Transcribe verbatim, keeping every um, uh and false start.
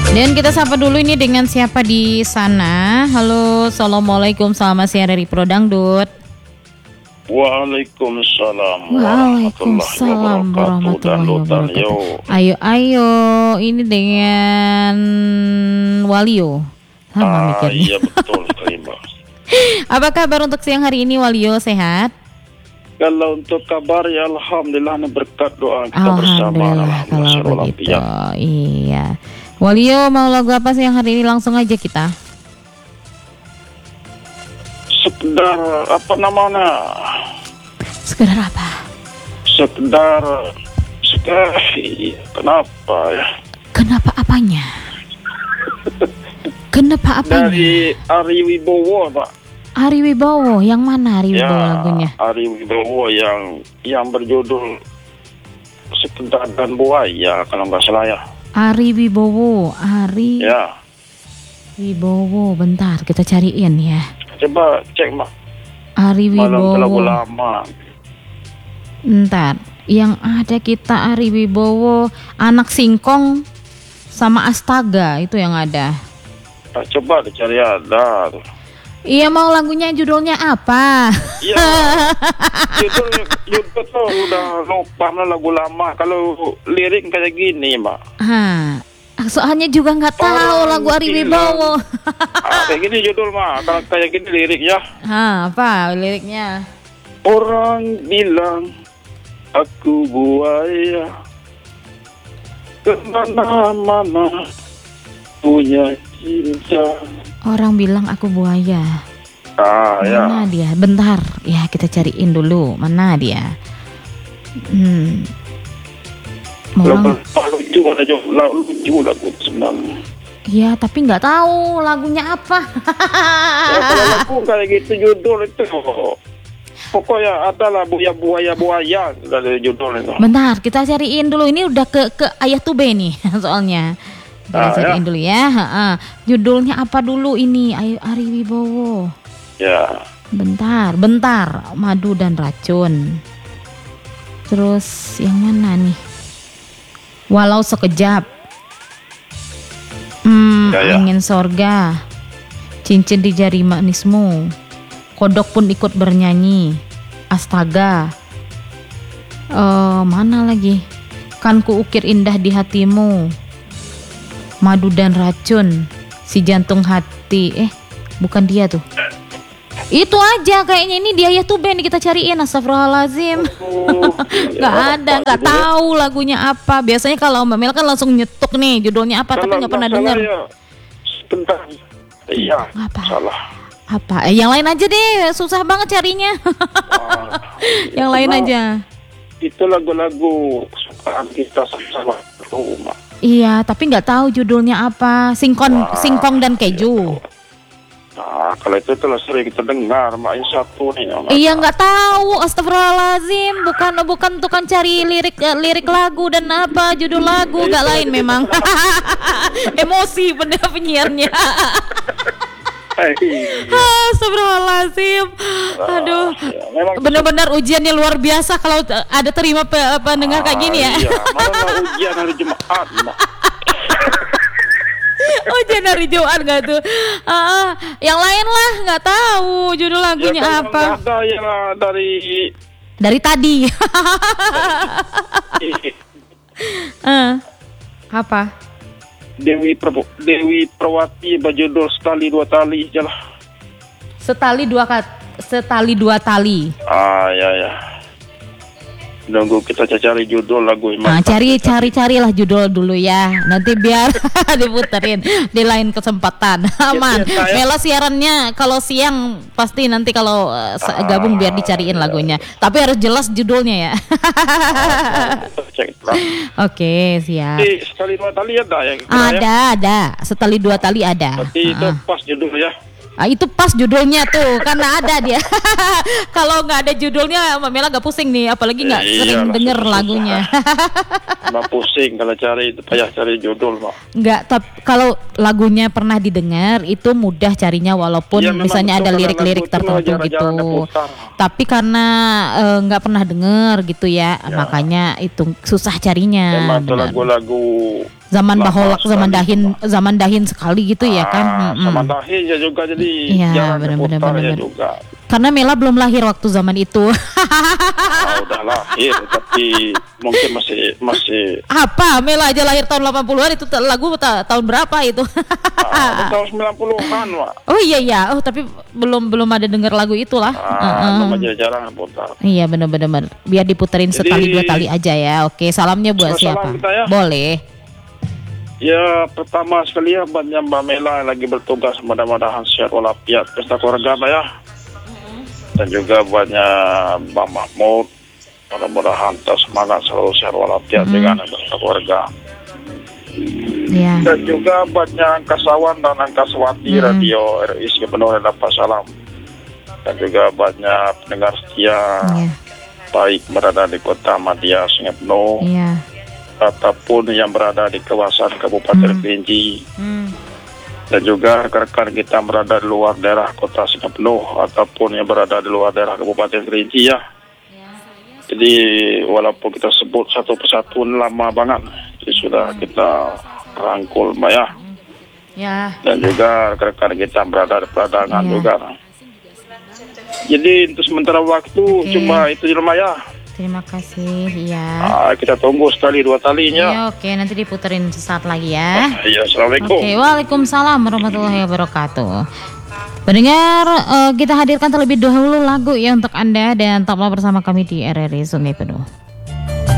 Dan kita sapa dulu ini dengan siapa di sana. Halo, assalamualaikum, selamat siang dari Pro Dangdut. Waalaikumsalam Waalaikumsalam warahmatullahi wabarakatuh. Ayo, ayo, ini dengan Walio. Lama ah, mikirnya. Iya betul, terima. Apa kabar untuk siang hari ini, Walio? Sehat? Kalau untuk kabar ya alhamdulillah, berkat doa kita alhamdulillah, bersama. Alhamdulillah kalau begitu. Iya. Walio mau lagu apa siang hari ini? Langsung aja kita. Sekedar apa namanya? Sekedar apa? Sekedar sekedar kenapa ya? Kenapa apanya? Kenapa apanya? Dari Ari Wibowo, Pak. Ari Wibowo, yang mana Ari Wibowo ya, lagunya? Ari Wibowo yang yang berjudul Sekedar dan Buaya kalau nggak salah ya. Ari Wibowo, Ari Ya. Wibowo, bentar kita cariin ya. Coba cek Mak. Ari Wibowo. Malam lagu lama. Bentar, yang ada kita Ari Wibowo, Anak Singkong sama Astaga itu yang ada. Nah, coba dicari ada. Iya, mau lagunya judulnya apa? Iya. Judul judul tuh udah lupa lah, lagu lama. Kalau lirik kayak gini, Mbak. Hah. Soalnya juga nggak tahu Orang lagu Ari bilang. Wibowo. Ah, kayak gini judul mah. Kalau kayak gini liriknya. Hah, apa liriknya? Orang bilang aku buaya, kemana-mana punya cinta. Orang bilang aku buaya. Ah, Mana ya. dia? Bentar, ya kita cariin dulu. Mana dia? Hmm. Lagu Orang, lucu ada juga lucu lagu sebenarnya. ya tapi nggak tahu lagunya apa. Ya, kalau lagu kayak gitu judul itu pokoknya ada lah buaya buaya buaya dari judul itu. Bentar, kita cariin dulu. Ini udah ke ke Ayah Tube nih soalnya. Kita Ah, cariin ya. dulu ya. Ha-ha. Judulnya apa dulu ini? Ayo Ari Wibowo. Ya. Bentar, bentar. Madu dan Racun. Terus yang mana nih? Walau Sekejap. Hmm, Ya, ya. Angin Sorga. Cincin di Jari Manismu. Kodok Pun Ikut Bernyanyi. Astaga. Eh, mana lagi? Kan ku ukir indah di hatimu. Madu dan Racun. Si Jantung Hati. Eh, bukan dia tuh. Itu aja kayaknya, ini dia ya tuh band kita cariin. Astagfirullahaladzim. Oh, Nggak ada, nggak tahu lagunya apa. Biasanya kalau Mbak Mel kan langsung nyetuk nih judulnya apa, tapi nggak pernah dengar. Ya. Sebentar. Iya. Apa? Salah. Apa? Eh, yang lain aja deh, susah banget carinya. Ah, Yang lain karena aja. Itu lagu-lagu kesukaan kita sama-sama rumah. Iya, tapi nggak tahu judulnya apa. Singkong, Wah, Singkong dan Keju. Nah, kalau itu telah sering kita dengar, Mak, yang satu nih. Mak. Iya, nggak tahu. Astagfirullahaladzim. Bukan bukan tukang cari lirik eh, lirik lagu dan apa judul lagu, nggak lain memang. Emosi bener penyiarnya. Astagfirullahaladzim. Aduh, Ya, memang benar-benar ujiannya luar biasa kalau eh, ada terima pe- pendengar kayak gini ya. Iya, malah ujian hari Jumat, Mak. Ujian hari Jumat nggak tuh? Ah, yang lain lah nggak tahu judul lagunya Ya, kalau apa. nggak ada ya dari Dari tadi. Eh, apa? Dewi Prabu, Dewi Prawati berjudul Setali Dua Tali aja lah. Setali dua kat, setali dua tali. Ah, ya ya. Nunggu kita cari judul lagu yang Nah, mantap. cari cari carilah judul dulu ya. Nanti biar diputerin di lain kesempatan. Aman. Ya, saya- Melo siarannya kalau siang pasti nanti kalau uh, se- gabung biar dicariin iya, lagunya. Tapi harus jelas judulnya ya. Cek lah. Oke, siap. Jadi sekali dua tali ada ya? kita ya? Ada, ada. Setali dua tali ada. Berarti itu Ah. pas judul ya. Ah, itu pas judulnya tuh karena ada dia. Kalau nggak ada judulnya, Mbak Mela nggak pusing nih, apalagi nggak Iya, sering langsung denger susah. lagunya. Mbak pusing kalau cari itu payah cari judul, Mak. Nggak, tapi kalau lagunya pernah didengar itu mudah carinya walaupun Iya, memang misalnya betul, ada karena lirik-lirik lagu itu tertentu jarang-jarang gitu. diputar. Tapi karena eh, nggak pernah denger gitu ya, Ya. makanya itu susah carinya. Emang itu benar. lagu-lagu Zaman Lama Baholak, zaman sekali, Dahin, zaman Dahin sekali gitu ya kan. Ah, Mm-mm. sama Dahin ya juga jadi Iya, jarang benar-benar, diputar ya benar-benar. juga. Karena Mela belum lahir waktu zaman itu. Ah, udah lahir tapi mungkin masih masih Apa? Mela aja lahir tahun delapan puluhan, itu ta- lagu ta- tahun berapa itu? ah, tahun sembilan puluhan, Wak. Oh iya iya. Oh tapi belum belum ada dengar lagu itu lah. Ah, Uh-uh. belum aja jarang putar. Iya benar-benar. Biar diputerin Jadi- sekali dua kali aja ya. Oke, salamnya buat Salam siapa? kita ya. Boleh. Ya pertama sekali ya buat Mbak Mela yang lagi bertugas, mudah-mudahan sehat walafiat pesta keluarga Mbak ya. Dan juga buatnya Mbak Mahmud, mudah-mudahan tetap semangat selalu sehat walafiat Hmm. dengan pesta keluarga. Iya. Dan juga buatnya Angkasawan dan Angkaswati Hmm. Radio R I S penuh dapat salam. Dan juga buatnya pendengar setia Iya. baik berada di kota Madia Sungai Penuh Iya. ataupun yang berada di kawasan Kabupaten Hmm. Kerinci. Hmm. Dan juga rekan-rekan kita yang berada di luar daerah kota Sungai Penuh ataupun yang berada di luar daerah Kabupaten Kerinci ya. Jadi walaupun kita sebut satu persatu lama banget, jadi sudah kita rangkul Mbak ya. Ya. Dan juga rekan-rekan kita yang berada di peradangan Iya. juga. Jadi untuk sementara waktu Oke. cuma itu dulu Mbak ya. Terima kasih. Iya. Ah, kita tunggu sekali dua kalinya. Iya, oke, nanti diputerin sesaat lagi ya. Iya, assalamualaikum. Oke, waalaikumsalam warahmatullahi wabarakatuh. Pendengar, eh, kita hadirkan terlebih dahulu lagu ya untuk Anda dan tetaplah bersama kami di R R I Sungai Penuh.